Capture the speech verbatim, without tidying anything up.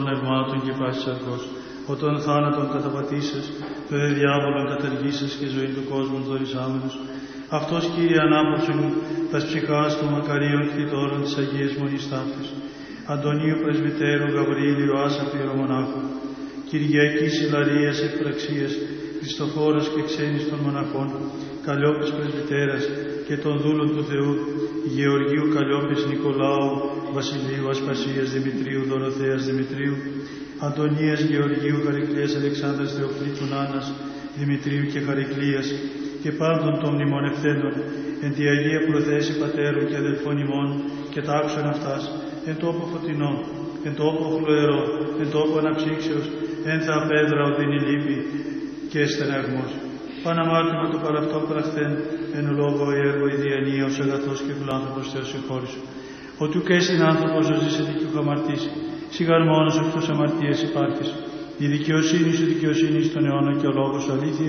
Ευμάτων και πάσης αρκός, ο των θάνατων καταπατήσες, το δε διάβολον καταργήσες και ζωή του κόσμου δωρησάμενος. Αυτός, Κύριε, ανάπαυσον τας ψυχάς των μακαρίων κτητόρων της Αγίας Μονής Ταύτης, Αντωνίου Πρεσβυτέρου, Γαβρίλη, Ιωάσαπη, Ιερομονάχου, Κυριακής Ιλαρίας Εκπραξίας, Χριστοφόρας και ξένης των μοναχών, Καλλιόπης Πρεσβυτέρας και των δούλων του Θεού, Γεωργίου Καλλιόπης, Νικολάου, Βασιλείου Ασπασίας, Δημητρίου, Δωροθέας Δημητρίου, Αντωνίας Γεωργίου, Χαρικλίας Αλεξάνδρας, Θεοκλήτου Νάνας, Δημητρίου και Χαρικλίας, και πάντων των μνημονευθέντων, εν τη Αγία Προθέση Πατέρων και αδελφών ημών, και τάξεων αυτάς, εν τόπο φωτεινό, εν τόπο χλωερό, εν τόπο αναψύξεως, εν θα απέδρα οδύνη λύπη και στεναγμός. Παναμάρτημα το παραυτό πραχθέν, εν λόγω έργο η διανία, ως αγαθός και φιλάνθρωπος Θεός συγχώρησου. Ότι ουκ έσυν άνθρωπος ως ζήσεται και ουκ αμαρτήσει, σιγάρ μόνος εκτός αμαρτίας υπάρχεις. Η δικαιοσύνη σου δικαιοσύνη στον αιώνα και ο λόγος αλήθεια,